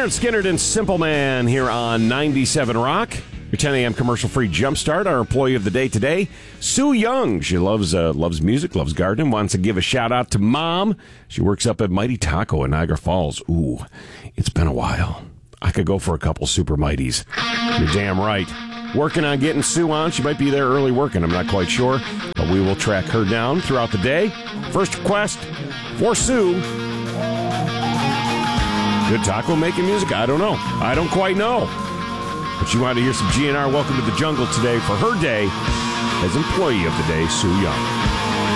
Leonard Skinner and Simple Man here on 97 Rock. Your 10 a.m. commercial-free jumpstart. Our employee of the day today, Sue Young. She loves music, loves gardening, wants to give a shout-out to Mom. She works up at Mighty Taco in Niagara Falls. Ooh, it's been a while. I could go for a couple Super Mighties. You're damn right. Working on getting Sue on. She might be there early working. I'm not quite sure, but we will track her down throughout the day. First request for Sue. Good taco making music? I don't know. I don't quite know. But you wanted to hear some GNR. Welcome to the jungle today for her day as employee of the day, Sue Young.